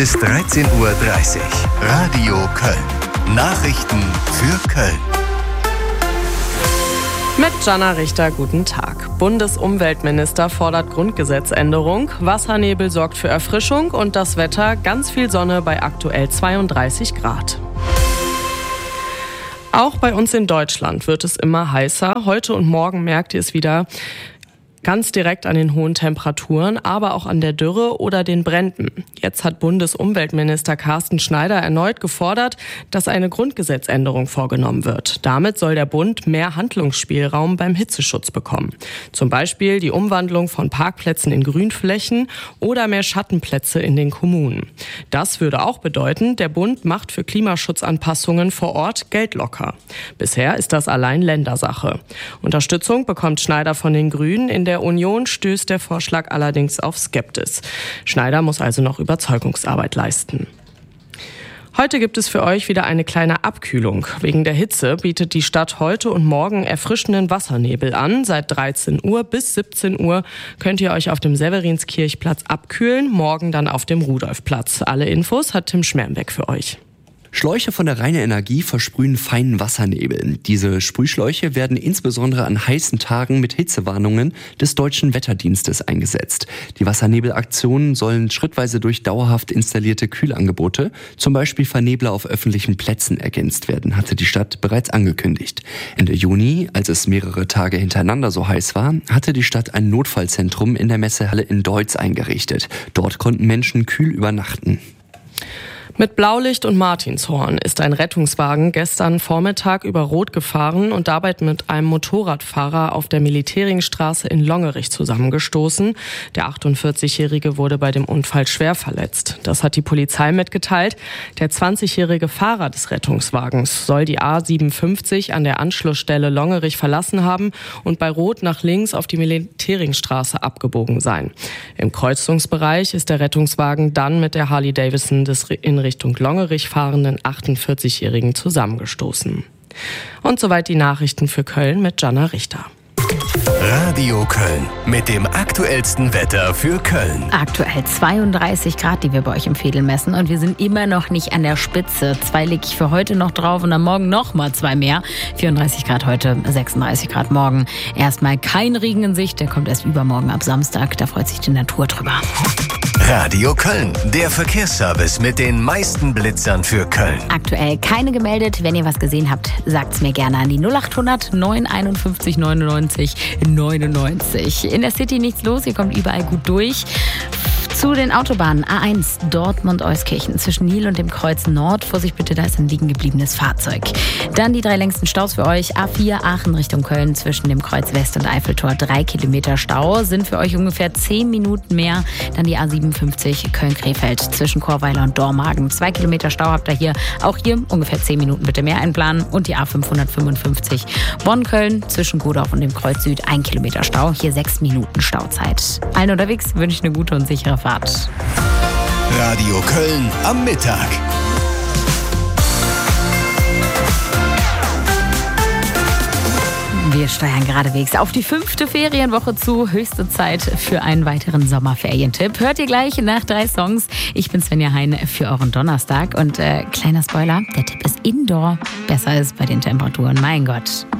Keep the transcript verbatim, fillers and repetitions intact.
Bis dreizehn Uhr dreißig. Radio Köln. Nachrichten für Köln. Mit Jana Richter, guten Tag. Bundesumweltminister fordert Grundgesetzänderung, Wassernebel sorgt für Erfrischung und das Wetter ganz viel Sonne bei aktuell zweiunddreißig Grad. Auch bei uns in Deutschland wird es immer heißer. Heute und morgen merkt ihr es wieder ganz direkt an den hohen Temperaturen, aber auch an der Dürre oder den Bränden. Jetzt hat Bundesumweltminister Carsten Schneider erneut gefordert, dass eine Grundgesetzänderung vorgenommen wird. Damit soll der Bund mehr Handlungsspielraum beim Hitzeschutz bekommen. Zum Beispiel die Umwandlung von Parkplätzen in Grünflächen oder mehr Schattenplätze in den Kommunen. Das würde auch bedeuten, der Bund macht für Klimaschutzanpassungen vor Ort Geld locker. Bisher ist das allein Ländersache. Unterstützung bekommt Schneider von den Grünen. In der Union stößt der Vorschlag allerdings auf Skepsis. Schneider muss also noch Überzeugungsarbeit leisten. Heute gibt es für euch wieder eine kleine Abkühlung. Wegen der Hitze bietet die Stadt heute und morgen erfrischenden Wassernebel an. Seit dreizehn Uhr bis siebzehn Uhr könnt ihr euch auf dem Severinskirchplatz abkühlen, morgen dann auf dem Rudolfplatz. Alle Infos hat Tim Schmermbeck für euch. Schläuche von der Rheine Energie versprühen feinen Wassernebel. Diese Sprühschläuche werden insbesondere an heißen Tagen mit Hitzewarnungen des Deutschen Wetterdienstes eingesetzt. Die Wassernebelaktionen sollen schrittweise durch dauerhaft installierte Kühlangebote, zum Beispiel Vernebler auf öffentlichen Plätzen, ergänzt werden, hatte die Stadt bereits angekündigt. Ende Juni, als es mehrere Tage hintereinander so heiß war, hatte die Stadt ein Notfallzentrum in der Messehalle in Deutz eingerichtet. Dort konnten Menschen kühl übernachten. Mit Blaulicht und Martinshorn ist ein Rettungswagen gestern Vormittag über Rot gefahren und dabei mit einem Motorradfahrer auf der Militäringstraße in Longerich zusammengestoßen. Der achtundvierzigjährige wurde bei dem Unfall schwer verletzt. Das hat die Polizei mitgeteilt. Der zwanzigjährige Fahrer des Rettungswagens soll die A siebenundfünfzig an der Anschlussstelle Longerich verlassen haben und bei Rot nach links auf die Militäringstraße abgebogen sein. Im Kreuzungsbereich ist der Rettungswagen dann mit der Harley Davidson des in Richtung Longerich fahrenden achtundvierzigjährigen zusammengestoßen. Und soweit die Nachrichten für Köln mit Jana Richter. Radio Köln mit dem aktuellsten Wetter für Köln. Aktuell zweiunddreißig Grad, die wir bei euch im Veedel messen. Und wir sind immer noch nicht an der Spitze. Zwei lege ich für heute noch drauf und am Morgen noch mal zwei mehr. vierunddreißig Grad heute, sechsunddreißig Grad morgen. Erstmal kein Regen in Sicht, der kommt erst übermorgen ab Samstag. Da freut sich die Natur drüber. Radio Köln, der Verkehrsservice mit den meisten Blitzern für Köln. Aktuell keine gemeldet. Wenn ihr was gesehen habt, sagt's mir gerne an die null achthundert neun einundfünfzig neunundneunzig neunundneunzig. In der City nichts los, ihr kommt überall gut durch. Zu den Autobahnen A eins Dortmund-Euskirchen zwischen Nil und dem Kreuz Nord. Vorsicht bitte, da ist ein liegen gebliebenes Fahrzeug. Dann die drei längsten Staus für euch. A vier Aachen Richtung Köln zwischen dem Kreuz West und Eiffeltor. Drei Kilometer Stau sind für euch ungefähr zehn Minuten mehr. Dann die A siebenundfünfzig Köln-Krefeld zwischen Chorweiler und Dormagen. Zwei Kilometer Stau habt ihr hier. Auch hier ungefähr zehn Minuten bitte mehr einplanen. Und die A fünfhundertfünfundfünfzig Bonn-Köln zwischen Godorf und dem Kreuz Süd. Ein Kilometer Stau. Hier sechs Minuten Stauzeit. Allen unterwegs wünsche ich eine gute und sichere Fahrt. Radio Köln am Mittag. Wir steuern geradewegs auf die fünfte Ferienwoche zu. Höchste Zeit für einen weiteren Sommerferientipp. Hört ihr gleich nach drei Songs. Ich bin Svenja Hein für euren Donnerstag. Und äh, kleiner Spoiler, der Tipp ist Indoor. Besser ist bei den Temperaturen, mein Gott.